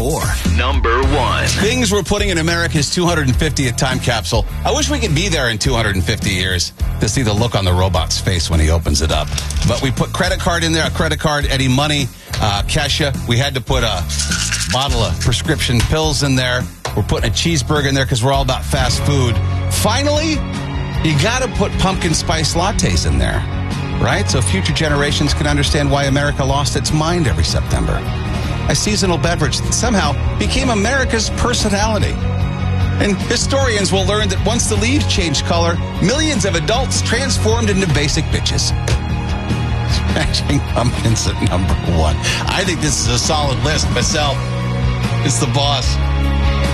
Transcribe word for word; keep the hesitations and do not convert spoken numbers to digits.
Or number one. Things we're putting in America's two hundred fiftieth time capsule. I wish we could be there in two hundred fifty years to see the look on the robot's face when he opens it up. But we put credit card in there, a credit card, Eddie Money, uh, Kesha. We had to put a bottle of prescription pills in there. We're putting a cheeseburger in there because we're all about fast food. Finally, you got to put pumpkin spice lattes in there, right? So future generations can understand why America lost its mind every September. A seasonal beverage that somehow became America's personality. And historians will learn that once the leaves changed color, millions of adults transformed into basic bitches. Smashing Pumpkins at number one. I think this is a solid list myself. It's the boss.